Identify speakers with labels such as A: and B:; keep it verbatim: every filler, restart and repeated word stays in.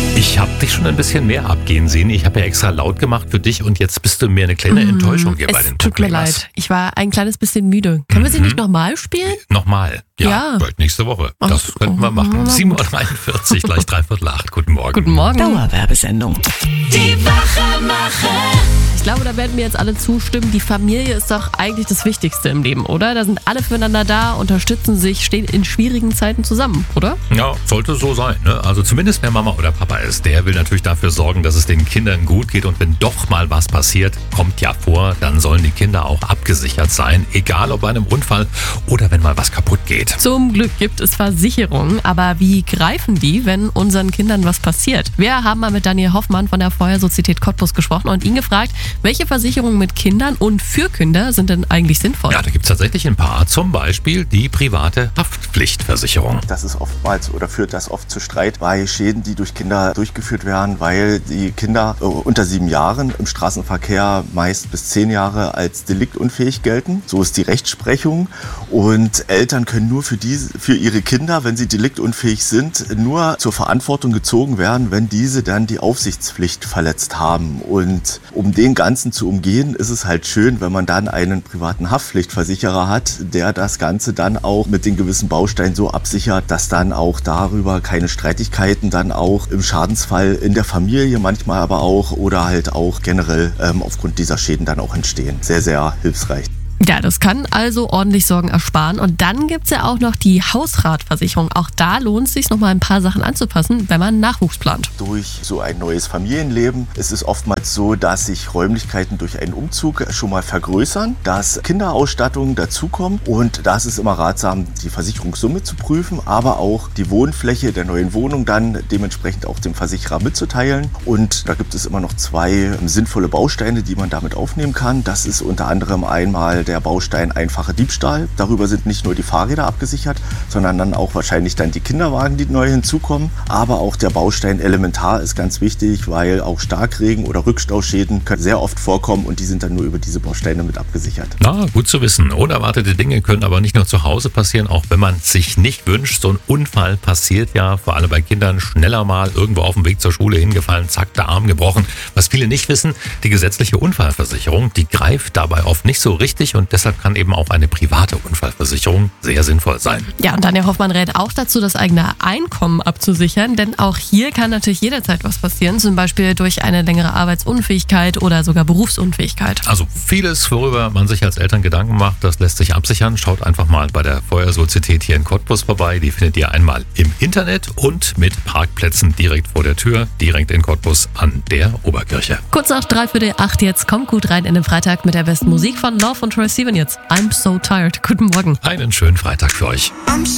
A: Ich habe dich schon ein bisschen mehr abgehen sehen. Ich habe ja extra laut gemacht für dich und jetzt bist du mir eine kleine Enttäuschung hier
B: es
A: bei den
B: tut mir
A: Problemas.
B: leid. Ich war ein kleines bisschen müde. Können wir sie nicht nochmal spielen?
A: Nochmal. Ja,
B: Ja.
A: vielleicht nächste Woche.
B: Ach
A: Das
B: so.
A: könnten wir machen. sieben Uhr dreiundvierzig, gleich dreiviertel acht. Guten Morgen.
B: Guten Morgen.
C: Dauerwerbesendung.
D: Die Wachmacher.
B: Ich glaube, da werden mir jetzt alle zustimmen. Die Familie ist doch eigentlich das Wichtigste im Leben, oder? Da sind alle füreinander da, unterstützen sich, stehen in schwierigen Zeiten zusammen, oder?
A: Ja, sollte so sein. Ne? Also zumindest wer Mama oder Papa ist, der will natürlich dafür sorgen, dass es den Kindern gut geht. Und wenn doch mal was passiert, kommt ja vor, dann sollen die Kinder auch abgesichert sein. Egal ob bei einem Unfall oder wenn mal was kaputt geht.
B: Zum Glück gibt es Versicherungen, aber wie greifen die, wenn unseren Kindern was passiert? Wir haben mal mit Daniel Hoffmann von der Feuersozietät Cottbus gesprochen und ihn gefragt, welche Versicherungen mit Kindern und für Kinder sind denn eigentlich sinnvoll?
A: Ja, da gibt es tatsächlich ein paar. Zum Beispiel die private Haftpflichtversicherung.
E: Das ist oftmals oder führt das oft zu Streit bei Schäden, die durch Kinder durchgeführt werden, weil die Kinder äh, unter sieben Jahren im Straßenverkehr meist bis zehn Jahre als deliktunfähig gelten. So ist die Rechtsprechung. Und Eltern können nur für, diese, für ihre Kinder, wenn sie deliktunfähig sind, nur zur Verantwortung gezogen werden, wenn diese dann die Aufsichtspflicht verletzt haben. Und um den Ganzen zu umgehen, ist es halt schön, wenn man dann einen privaten Haftpflichtversicherer hat, der das Ganze dann auch mit den gewissen Bausteinen so absichert, dass dann auch darüber keine Streitigkeiten dann auch im Schadensfall in der Familie manchmal aber auch oder halt auch generell ähm, aufgrund dieser Schäden dann auch entstehen. Sehr, sehr hilfreich.
B: Ja, das kann also ordentlich Sorgen ersparen. Und dann gibt's ja auch noch die Hausratversicherung. Auch da lohnt es sich, noch mal ein paar Sachen anzupassen, wenn man Nachwuchs plant.
E: Durch so ein neues Familienleben ist es oftmals so, dass sich Räumlichkeiten durch einen Umzug schon mal vergrößern, dass Kinderausstattung dazukommt und da ist es immer ratsam, die Versicherungssumme zu prüfen, aber auch die Wohnfläche der neuen Wohnung dann dementsprechend auch dem Versicherer mitzuteilen. Und da gibt es immer noch zwei sinnvolle Bausteine, die man damit aufnehmen kann. Das ist unter anderem einmal der Baustein einfacher Diebstahl. Darüber sind nicht nur die Fahrräder abgesichert, sondern dann auch wahrscheinlich dann die Kinderwagen, die neu hinzukommen. Aber auch der Baustein elementar ist ganz wichtig, weil auch Starkregen oder Rückstauschäden können sehr oft vorkommen und die sind dann nur über diese Bausteine mit abgesichert.
A: Na, gut zu wissen. Unerwartete Dinge können aber nicht nur zu Hause passieren, auch wenn man es sich nicht wünscht. So ein Unfall passiert ja, vor allem bei Kindern, schneller mal irgendwo auf dem Weg zur Schule hingefallen, zack, der Arm gebrochen. Was viele nicht wissen, die gesetzliche Unfallversicherung, die greift dabei oft nicht so richtig und deshalb kann eben auch eine private Unfallversicherung sehr sinnvoll sein.
B: Ja, und Daniel Hoffmann rät auch dazu, das eigene Einkommen abzusichern, denn auch hier kann natürlich jederzeit was passieren, zum Beispiel durch eine längere Arbeitsunfähigkeit oder sogar Berufsunfähigkeit.
A: Also vieles, worüber man sich als Eltern Gedanken macht, das lässt sich absichern. Schaut einfach mal bei der Feuersozietät hier in Cottbus vorbei. Die findet ihr einmal im Internet und mit Parkplätzen direkt vor der Tür, direkt in Cottbus an der Oberkirche.
B: Kurz nach dreiviertel acht jetzt, kommt gut rein in den Freitag mit der besten Musik von Love und Troy Sivan jetzt. I'm so tired. Guten Morgen.
A: Einen schönen Freitag für euch.
D: I'm so